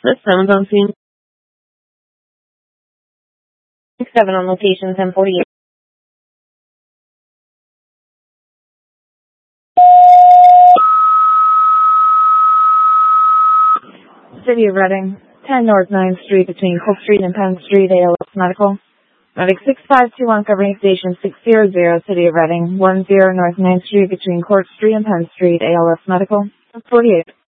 The 7's on scene. 7 on location, 1048. City of Reading, 10 North 9th Street between Cook Street and Penn Street, ALS Medical. Medic 6521 covering station 600, City of Reading, 10 North 9th Street between Court Street and Penn Street, ALS Medical. 48.